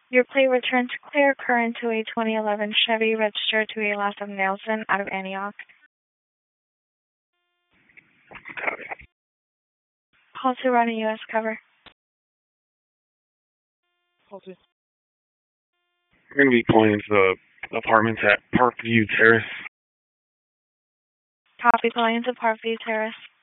Your plate returned to clear, current to a 2011 Chevy, registered to a lot of Nelson out of Antioch. Copy. Call to run a U.S. cover. We're going to be pulling into the apartments at Parkview Terrace. Copy, calling into Parkview Terrace.